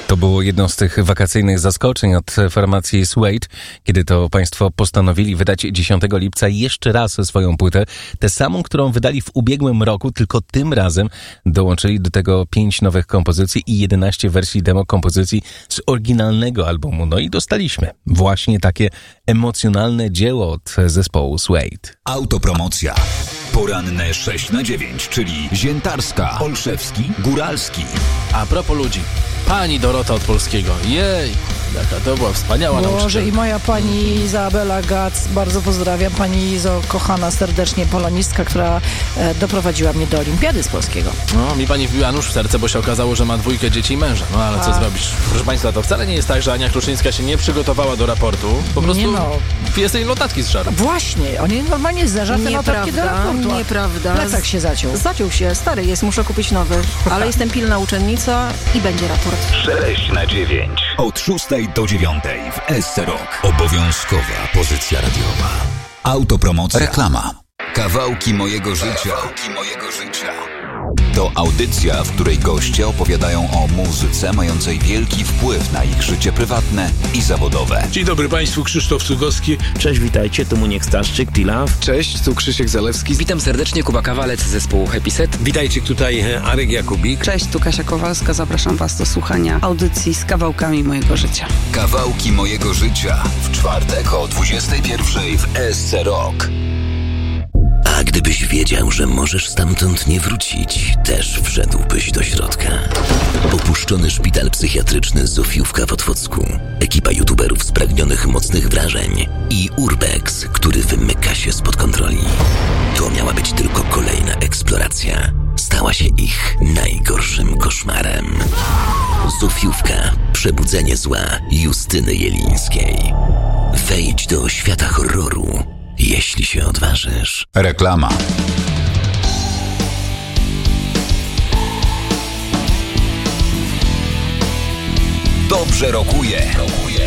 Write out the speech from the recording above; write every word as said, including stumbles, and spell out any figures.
To było jedno z tych wakacyjnych zaskoczeń od formacji Suede, kiedy to państwo postanowili wydać dziesiątego lipca jeszcze raz swoją płytę, tę samą, którą wydali w ubiegłym roku, tylko tym razem dołączyli do tego pięć nowych kompozycji i jedenaście wersji demo kompozycji z oryginalnego albumu. No i dostaliśmy właśnie takie emocjonalne dzieło od zespołu Suede. Autopromocja. Poranne sześć na dziewięć, czyli Ziętarska, Olszewski, Góralski. A propos ludzi, pani Dorota od Polskiego. Jej, jaka to była wspaniała Boże, nauczycielka. i moja pani Izabela Gac, bardzo pozdrawiam. Pani Izo, kochana serdecznie polonistka, która e, doprowadziła mnie do olimpiady z polskiego. No, mi pani wbiła nóż w serce, bo się okazało, że ma dwójkę dzieci i męża. No ale co A. zrobisz? Proszę państwa, to wcale nie jest tak, że Ania Kruczyńska się nie przygotowała do raportu. Po prostu Nie no. jest jej notatki z żaru. Właśnie, oni normalnie zażarte notatki do raportu. a Nieprawda. Plecak się zaciął. Zaciął się, stary jest, muszę kupić nowy. Ale jestem pilna uczennica i będzie raport. sześć na dziewięć. Od szóstej do dziewiątej w S C Rock. Obowiązkowa pozycja radiowa. Autopromocja. Reklama. Kawałki mojego życia. Kawałki mojego życia. To audycja, w której goście opowiadają o muzyce mającej wielki wpływ na ich życie prywatne i zawodowe. Dzień dobry Państwu, Krzysztof Cugowski. Cześć, witajcie, tu Muniek Staszczyk, T-Love. Cześć, tu Krzysiek Zalewski. Witam serdecznie, Kuba Kawalec z zespołu Happy Set. Witajcie, tutaj Arek Jakubik. Cześć, tu Kasia Kowalska, zapraszam Was do słuchania audycji z kawałkami mojego życia. Kawałki mojego życia w czwartek o dwudziestej pierwszej w S C Rock. A gdybyś wiedział, że możesz stamtąd nie wrócić, też wszedłbyś do środka. Opuszczony szpital psychiatryczny Zofiówka w Otwocku, ekipa youtuberów spragnionych mocnych wrażeń i Urbex, który wymyka się spod kontroli. To miała być tylko kolejna eksploracja. Stała się ich najgorszym koszmarem. Zofiówka. Przebudzenie zła Justyny Jelińskiej. Wejdź do świata horroru, jeśli się odważysz. Reklama. Dobrze rokuje. rokuje.